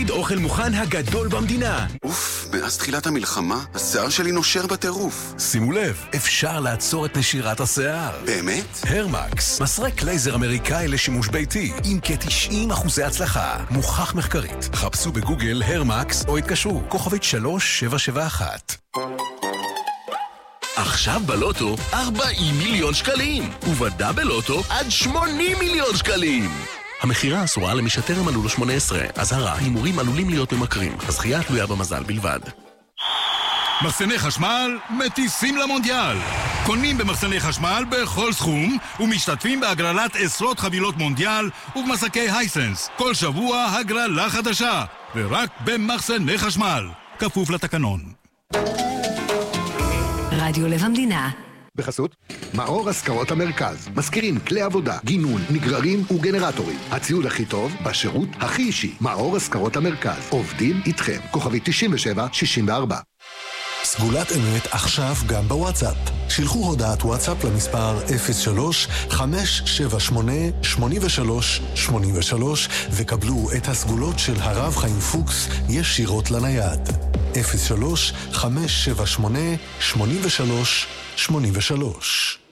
בית אוכל מוכן הגדול במדינה. אוף, מאז תחילת המלחמה, השיער שלי נושר בטירוף. שימו לב, אפשר לעצור את נשירת השיער. באמת? הרמקס, מסרק לייזר אמריקאי לשימוש ביתי, עם כ-90% הצלחה. מוכח מחקרית. חפשו בגוגל הרמקס או התקשרו, כוכבית 3771. עכשיו בלוטו 40 מיליון שקלים, ובדאבל לוטו עד 80 מיליון שקלים. המחירה אסורה למי שטרם מלאו לו 18. אזהרה, הימורים עלולים להיות ממכרים. הזכייה תלויה במזל בלבד. מחסני חשמל מטיסים למונדיאל. קונים במחסני חשמל בכל סכום ומשתתפים בהגרלת עשרות חבילות מונדיאל ובמסקי הייסנס. כל שבוע הגרלה חדשה, ורק במחסני חשמל. כפוף לתקנון. רדיו לב המדינה. בחסות מאור השכרות המרכז. מזכירים כלי עבודה, גינון, נגררים וגנרטורים. הציוד הכי טוב בשירות הכי אישי. מאור השכרות המרכז. עובדים איתכם. כוכבית 9764. סגולת אמת עכשיו גם בוואטסאפ. שילחו הודעת וואטסאפ למספר 03-578-8383 וקבלו את הסגולות של הרב חיים פוקס ישירות לנייד. 03-578-8383